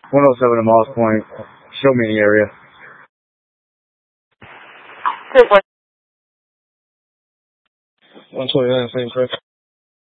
107 at Moss Point. Show me the area. 129, same press.